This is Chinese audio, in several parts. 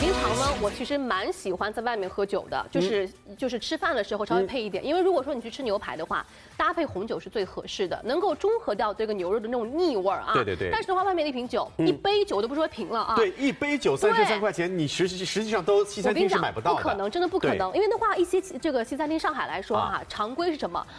平常呢，我其实蛮喜欢在外面喝酒的，就是吃饭的时候稍微配一点，因为如果说你去吃牛排的话，搭配红酒是最合适的，能够中和掉这个牛肉的那种腻味啊。 对对对。 但是的话，外面那瓶酒，一杯酒都不说瓶了啊。 对，一杯酒33块钱，你实际上都西餐厅是买不到的。 不可能，真的不可能，因为的话，一些这个西餐厅上海来说啊，常规是什么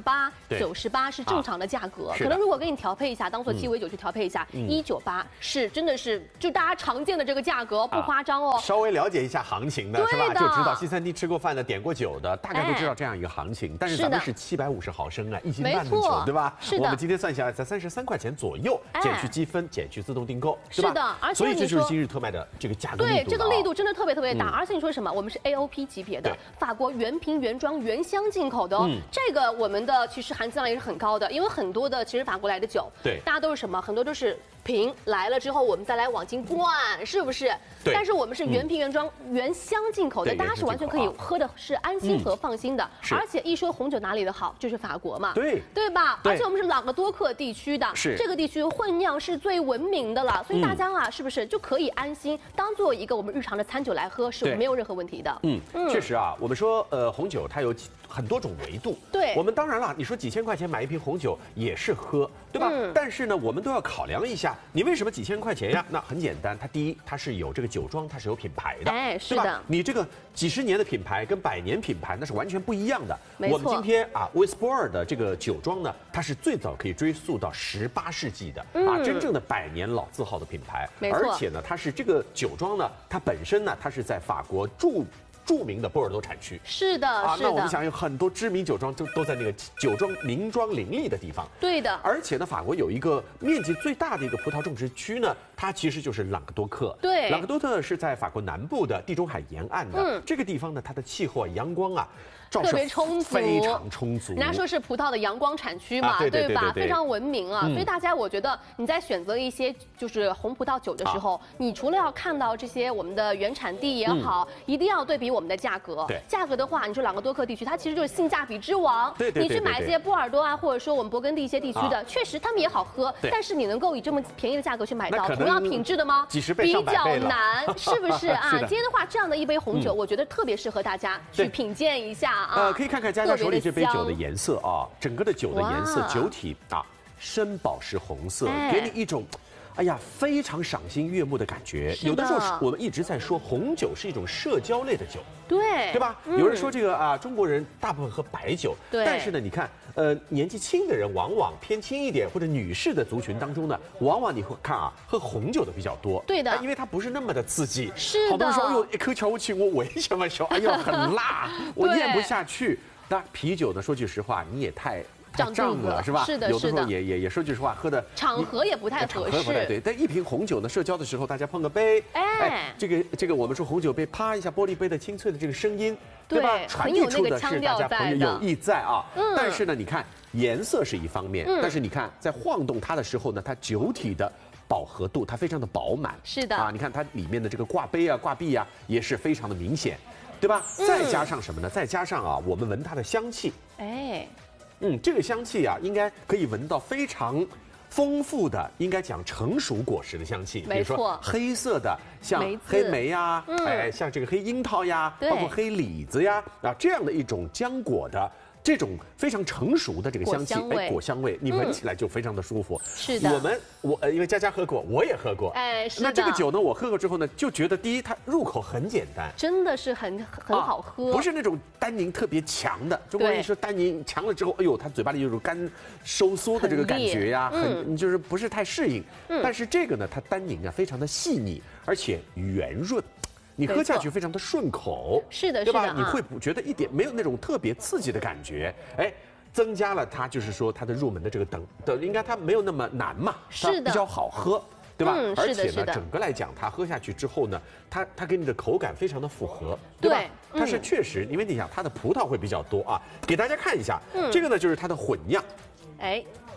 88、98是正常的价格，可能如果给你调配一下，当做鸡尾酒去调配一下，198是真的是就大家常见的这个价格，不夸张哦。 稍微了解一下行情的是吧？就知道西餐厅吃过饭的、点过酒的，大概都知道这样一个行情。但是咱们是750毫升啊，1斤半的酒，对吧？ 是的。 我们今天算下来才33块钱左右，减去积分，减去自动订购， 是的。而且所以这就是今日特卖的这个价格力度。 对，这个力度真的特别大。而且你说什么？我们是 AOP 级别的，法国原瓶原装原箱进口的哦。这个我们的其实含金量也是很高的，因为很多的其实法国来的酒， 对， 大家都是什么？很多都是瓶来了之后，我们再来往进灌，是不是？ 对。 但是我们是原瓶原装原箱进口的，大家是完全可以喝的是安心和放心的。而且一说红酒哪里的好，就是法国嘛，对吧？而且我们是朗格多克地区的，这个地区混酿是最文明的了，所以大家啊，是不是就可以安心当做一个我们日常的餐酒来喝，是没有任何问题的。 确实啊，我们说红酒它有很多种维度， 对， 我们当然了，你说几千块钱买一瓶红酒也是喝，对吧？但是呢，我们都要考量一下，你为什么几千块钱呀？那很简单，它第一，它是有这个酒庄，它是有品牌的， 是的。 你这个几十年的品牌跟100年品牌那是完全不一样的。我们今天啊，威斯波尔的这个酒庄呢，它是最早可以追溯到18世纪的啊，真正的100年老字号的品牌。而且呢，它是这个酒庄呢，它本身呢，它是在法国著名的波尔多产区。 是的， 啊，那我们想有很多知名酒庄都在那个酒庄名庄林立的地方。 对的。 而且呢，法国有一个面积最大的一个葡萄种植区呢，它其实就是朗格多克。 对， 朗格多克是在法国南部的地中海沿岸的。这个地方呢，它的气候啊，阳光啊， 特别充足， 非常充足。 人家说是葡萄的阳光产区嘛，对吧？非常文明啊。所以大家，我觉得你在选择一些就是红葡萄酒的时候，你除了要看到这些我们的原产地也好，一定要对比我们的价格。 对， 价格的话，你说朗格多克地区，它其实就是性价比之王。 对。 你去买一些波尔多啊，或者说我们勃艮第一些地区的，确实他们也好喝，但是你能够以这么便宜的价格去买到同样品质的吗？ 几十倍、 比较难，是不是啊？ 是今天的话，这样的一杯红酒，我觉得特别适合大家去品鉴一下啊。 可以看看佳佳手里这杯酒的颜色啊，整个的酒的颜色，酒体啊，深宝石红色，给你一种。哎呀，非常赏心悦目的感觉。有的时候我们一直在说红酒是一种社交类的酒，对吧？有人说这个啊，中国人大部分喝白酒，但是呢，你看，年纪轻的人往往偏轻一点，或者女士的族群当中呢，往往你会看啊，喝红酒的比较多。对的，因为它不是那么的刺激。是的。好多人说，哎呦，一口瞧不起我，为什么说？哎呦，很辣，我咽不下去。那啤酒呢？说句实话，你也太胀了是吧？是的，有的时候也说句实话，喝的场合也不太合适， 不太对。但一瓶红酒呢，社交的时候大家碰个杯，这个我们说红酒杯啪一下玻璃杯的清脆的这个声音，对吧？传递出的是大家朋友友谊在啊。但是呢，你看颜色是一方面，但是你看在晃动它的时候呢，它酒体的饱和度它非常的饱满，是的啊。你看它里面的这个挂杯啊、挂壁啊，也是非常的明显，对吧？再加上什么呢？再加上啊，我们闻它的香气，这个香气啊，应该可以闻到非常丰富的，应该讲成熟果实的香气。比如说黑色的，像黑莓呀，像这个黑樱桃呀，包括黑李子呀，啊，这样的一种浆果的。这种非常成熟的这个香气，果香味，你闻起来就非常的舒服。是的，因为佳佳喝过，我也喝过。是的。那这个酒呢，我喝过之后呢，就觉得第一，它入口很简单，真的是很好喝，不是那种单宁特别强的。中国人一说单宁强了之后，哎呦，它嘴巴里有种干收缩的这个感觉呀，就是不是太适应。但是这个呢，它单宁啊非常的细腻，而且圆润。你喝下去非常的顺口，是的，对吧？你会觉得一点没有那种特别刺激的感觉，增加了它就是说它的入门的这个等，应该它没有那么难嘛，它比较好喝，对吧？而且呢，整个来讲，它喝下去之后呢，它跟你的口感非常的符合，对吧？它是确实，因为你想它的葡萄会比较多啊，给大家看一下，这个呢就是它的混酿，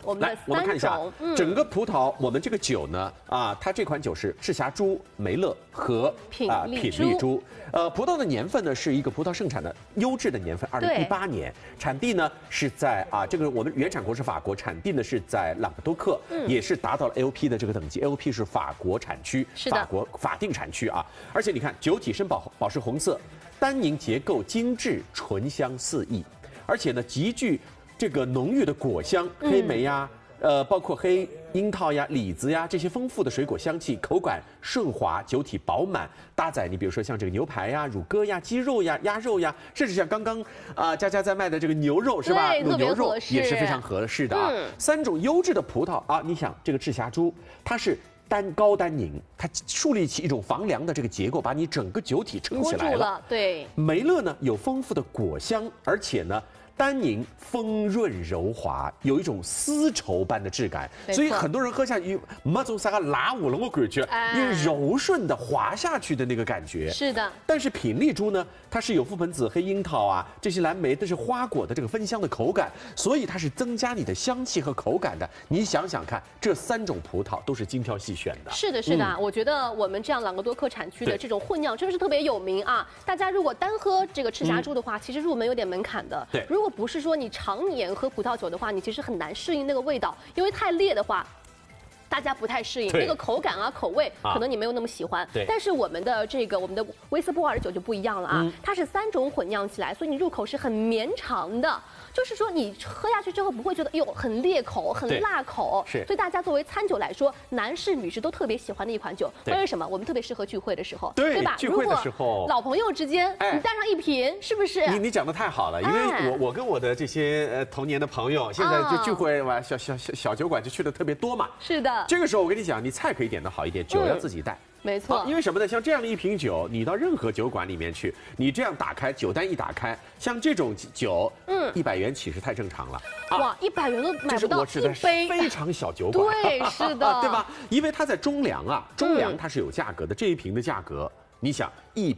我们的我们看一下整个葡萄，我们这个酒呢，它这款酒是赤霞珠、梅勒和品丽珠。 葡萄的年份呢是一个葡萄盛产的优质的年份，2018年，产地呢是在这个我们原产国是法国，产地呢是在朗格多克，也是达到了 AOP 的这个等级 ，AOP 是法国产区，法国法定产区啊。而且你看酒体深宝石红色，单宁结构精致，醇香四溢，而且呢极具这个浓郁的果香，黑莓呀。包括黑樱桃呀、李子呀这些丰富的水果香气，口感顺滑，酒体饱满，搭载你比如说像这个牛排呀、乳鸽呀、鸡肉呀、鸭肉呀，甚至像刚刚佳佳在卖的这个牛肉是吧？卤牛肉也是非常合适的啊。3种优质的葡萄啊，你想这个赤霞珠，它是高单宁，它树立起一种防凉的这个结构，把你整个酒体撑起来了。 对， 梅勒呢有丰富的果香，而且呢。单宁丰润柔滑，有一种丝绸般的质感，所以很多人喝下去没种啥个拉五了，我感觉因柔顺的滑下去的那个感觉。 是的。 但是品丽珠呢，它是有覆盆子、黑樱桃啊这些蓝莓都是花果的这个芬香的口感，所以它是增加你的香气和口感的。你想想看，这3种葡萄都是精挑细选的。 是的，是的，我觉得我们这样朗格多克产区的这种混酿真的是特别有名啊。大家如果单喝这个赤霞珠的话，其实入门有点门槛的。 对， 如果不是说你常年喝葡萄酒的话，你其实很难适应那个味道，因为太烈的话。大家不太适应那个口感啊、口味，可能你没有那么喜欢。但是我们的威斯波尔的酒就不一样了啊，它是3种混酿起来，所以你入口是很绵长的，就是说你喝下去之后不会觉得哟很烈口、很辣口。 是， 所以大家作为餐酒来说，男士、女士都特别喜欢的一款酒。为什么？我们特别适合聚会的时候，对吧？ 聚会的时候， 老朋友之间，你带上一瓶，是不是？ 你讲的太好了，因为我跟我的这些童年的朋友，现在就聚会嘛，小酒馆就去的特别多嘛。 是的。 这个时候我跟你讲，你菜可以点的好一点，酒要自己带。 没错， 因为什么呢？像这样的一瓶酒，你到任何酒馆里面去，你这样打开酒单一打开，像这种酒，100元起是太正常了。 哇，100元都买不到一杯， 非常小酒馆。 对，是的， 对吧？因为它在中粮啊，中粮它是有价格的，这一瓶的价格。你想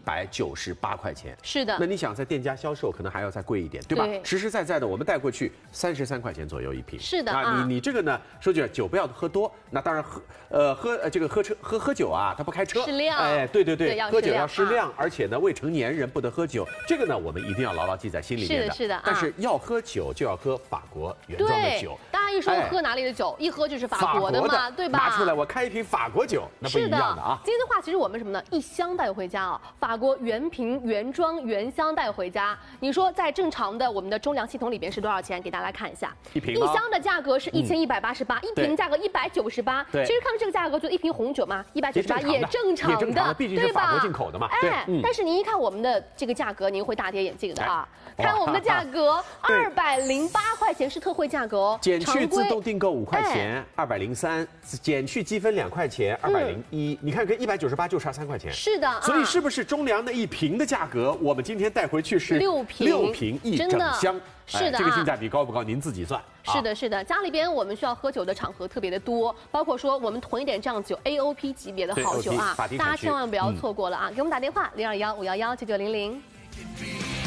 198块钱， 是的。 那你想在店家销售，可能还要再贵一点，对吧？实实在在的，我们带过去33块钱左右一瓶。 是的啊，你这个呢，说句酒不要喝多，那当然喝酒啊，他不开车， 适量。 哎，对，喝酒要适量，而且呢，未成年人不得喝酒，这个呢，我们一定要牢牢记在心里面的。 是的。 但是要喝酒就要喝法国原装的酒。 大家一说喝哪里的酒，一喝就是法国的嘛，对吧？ 拿出来，我开一瓶法国酒，那不一样的啊。 今天的话，其实我们什么呢？一箱带回家啊，法国原瓶原装原箱带回家。你说在正常的我们的中粮系统里边是多少钱？给大家看一下， 一箱的价格是1188，一瓶价格198。其实看这个价格，就一瓶红酒嘛，198也正常的， 毕竟是法国进口的嘛。 但是您一看我们的这个价格，您会大跌眼镜的啊。看我们的价格，208块钱是特惠价格哦， 减去自动订购5块钱，203，减去积分2块钱，201。你看跟198就差3块钱。 是的， 所以是不是中粮的一瓶的价格，我们今天带回去是 6 瓶一整箱？ 是的， 这个性价比高不高？您自己算。 是的，家里边我们需要喝酒的场合特别的多，包括说我们囤一点这样酒 AOP 级别的好酒啊，大家千万不要错过了啊！给我们打电话0215119900。